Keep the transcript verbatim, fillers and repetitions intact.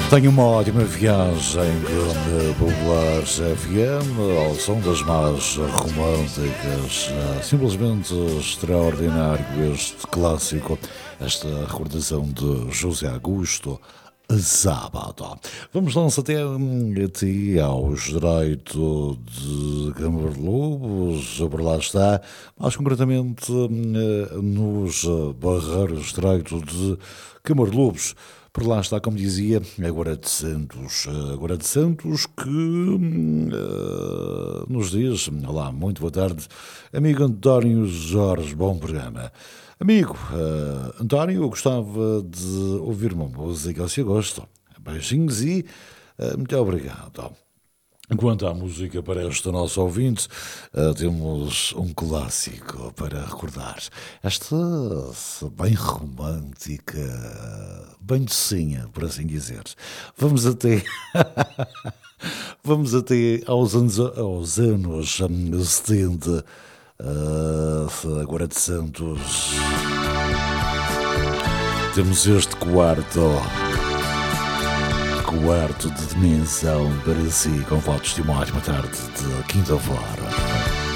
Tenha uma ótima viagem com Populares F M, ao som das más românticas. Simplesmente extraordinário este clássico, esta recordação de José Augusto, Sábado. Vamos lá até, até aos direitos de Câmara de Lobos, por lá está, mais concretamente nos barreiros direitos de Câmara de Lobos. Por lá está, como dizia, agora de Santos. Agora de Santos que uh, nos diz, olá, muito boa tarde, amigo António Jorge, bom programa. Amigo uh, António, eu gostava de ouvir uma música, se gosto. Beijinhos e uh, muito obrigado. Quanto à música para esta nossa ouvinte, uh, temos um clássico para recordar. Esta bem romântica, bem docinha, por assim dizer. Vamos até... Vamos até aos anos, aos anos setenta, uh, agora de Santos. Temos este quarto... quarto de dimensão para si, com votos de uma ótima tarde de quinta-feira.